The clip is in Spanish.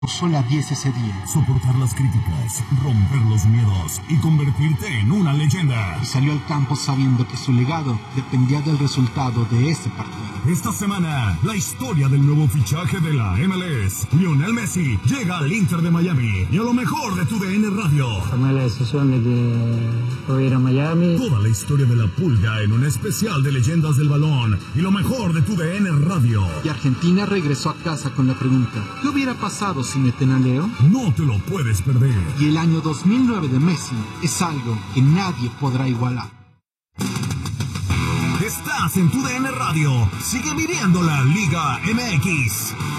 Solo a 10 ese día. Soportar las críticas, romper los miedos y convertirte en una leyenda. Y salió al campo sabiendo que su legado dependía del resultado de ese partido. Esta semana, la historia del nuevo fichaje de la MLS. Lionel Messi llega al Inter de Miami y a lo mejor de TUDN Radio. Tomé la decisión de que voy a ir a Miami. Toda la historia de la Pulga en un especial de Leyendas del Balón y lo mejor de TUDN Radio. Y Argentina regresó a casa con la pregunta: ¿qué hubiera pasado si meten a Leo? No te lo puedes perder. Y el año 2009 de Messi es algo que nadie podrá igualar. Estás en TUDN Radio. Sigue viviendo la Liga MX.